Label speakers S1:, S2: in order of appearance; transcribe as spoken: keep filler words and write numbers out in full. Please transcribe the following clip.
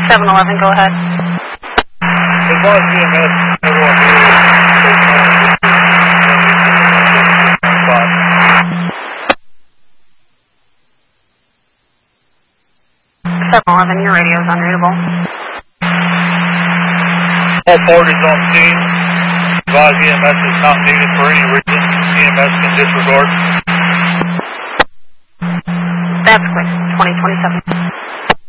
S1: seven eleven, go ahead.
S2: Advise E M S, everyone here.
S1: seven eleven, your radio is unreadable.
S2: All parties on scene. Advise E M S is not needed for any reason. E M S can disregard.
S1: That's quick, twenty twenty-seven.